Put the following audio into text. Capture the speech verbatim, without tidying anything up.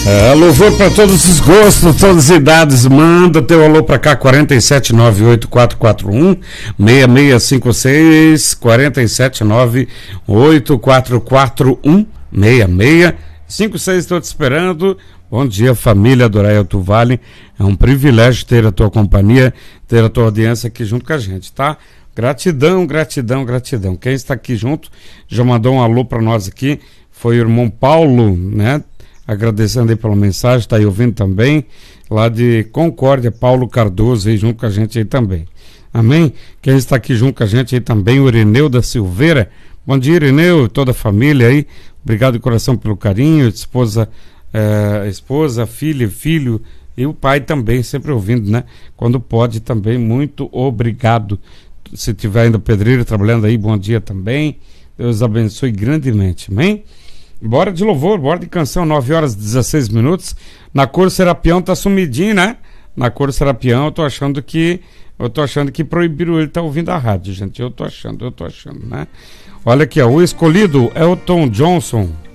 É, louvor para todos os gostos, todas as idades. Manda teu alô para cá, quatro sete nove oito quatro quatro um seis seis cinco seis, quatro sete nove oito quatro quatro um seis seis cinco seis. Estou te esperando. Bom dia, família do Araelto Vale. É um privilégio ter a tua companhia, ter a tua audiência aqui junto com a gente, tá? Gratidão, gratidão, gratidão. Quem está aqui junto já mandou um alô para nós aqui. Foi o irmão Paulo, né? Agradecendo aí pela mensagem, está aí ouvindo também, lá de Concórdia, Paulo Cardoso aí junto com a gente aí também. Amém? Quem está aqui junto com a gente aí também, o Irineu da Silveira. Bom dia, Irineu, toda a família aí. Obrigado de coração pelo carinho, esposa, eh, esposa, filha, filho e o pai também, sempre ouvindo, né? Quando pode também, muito obrigado. Se tiver ainda pedreiro trabalhando aí, bom dia também. Deus abençoe grandemente, amém? Bora de louvor, bora de canção, nove horas e dezesseis minutos. Na cor Serapião tá sumidinho, né? Na cor Serapião eu tô achando que eu tô achando que proibiram ele tá ouvindo a rádio, gente. Eu tô achando, eu tô achando, né? Olha aqui, ó, o escolhido Elton Johnson.